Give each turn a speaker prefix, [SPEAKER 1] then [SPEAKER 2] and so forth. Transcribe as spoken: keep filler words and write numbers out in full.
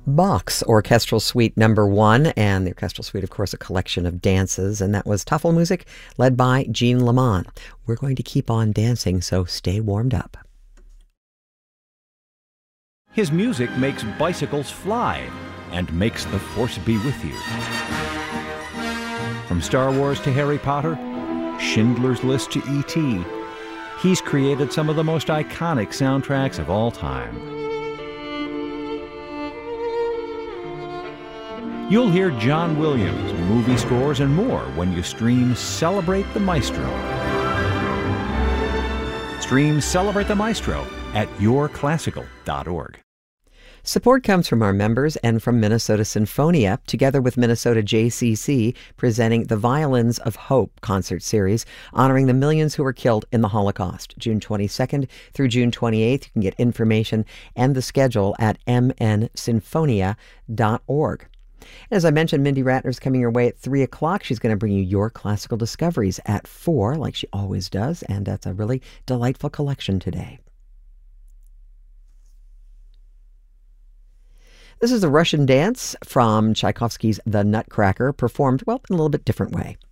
[SPEAKER 1] Bach's Orchestral Suite Number One, and the Orchestral Suite, of course, a collection of dances, and that was Tafelmusik, led by Jean Lamont. We're going to keep on dancing, so stay warmed up.
[SPEAKER 2] His music makes bicycles fly and makes the Force be with you. From Star Wars to Harry Potter, Schindler's List to E T, he's created some of the most iconic soundtracks of all time. You'll hear John Williams, movie scores, and more when you stream Celebrate the Maestro. Stream Celebrate the Maestro at your classical dot org.
[SPEAKER 1] Support comes from our members and from Minnesota Sinfonia, together with Minnesota J C C, presenting the Violins of Hope concert series, honoring the millions who were killed in the Holocaust. June twenty-second through June twenty-eighth. You can get information and the schedule at m n sinfonia dot org. As I mentioned, Mindy Ratner's coming your way at three o'clock. She's going to bring you your classical discoveries at four, like she always does, and that's a really delightful collection today. This is a Russian dance from Tchaikovsky's The Nutcracker, performed, well, in a little bit different way.